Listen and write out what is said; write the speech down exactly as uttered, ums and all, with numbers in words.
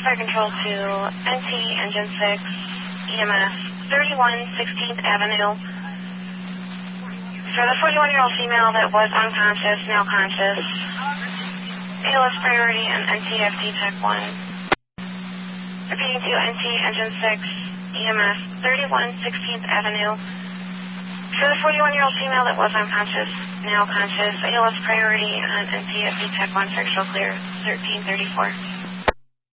fire control to N T Engine six, E M S, thirty-one sixteenth Avenue. For the forty-one-year-old female that was unconscious, now conscious, A L S priority and N T F D Tech one. Repeating to N T Engine six, E M S, thirty-one sixteenth Avenue. For the forty-one-year-old female that was unconscious, now conscious, A L S priority and N T F D Tech one, circle clear, thirteen thirty-four.